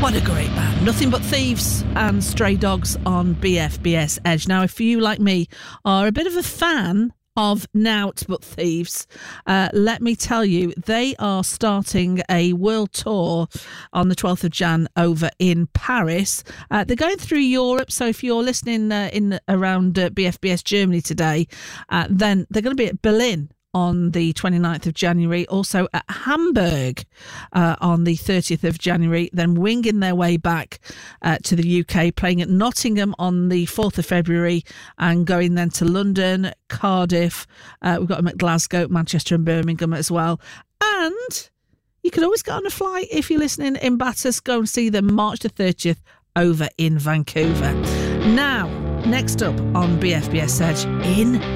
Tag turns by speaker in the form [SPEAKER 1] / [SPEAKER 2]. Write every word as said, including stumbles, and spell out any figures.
[SPEAKER 1] What a great band. Nothing But Thieves and Stray Dogs on B F B S Edge. Now, if you, like me, are a bit of a fan of Nout But Thieves, uh, let me tell you, they are starting a world tour on the twelfth of January over in Paris. Uh, they're going through Europe, so if you're listening uh, in around uh, B F B S Germany today, uh, then they're going to be at Berlin on the twenty-ninth of January, also at Hamburg uh, on the thirtieth of January, then winging their way back uh, to the U K, playing at Nottingham on the fourth of February and going then to London, Cardiff, uh, we've got them at Glasgow, Manchester and Birmingham as well. And you can always get on a flight if you're listening in Bathurst, go and see them March the thirtieth over in Vancouver. Now, next up on B F B S Edge, in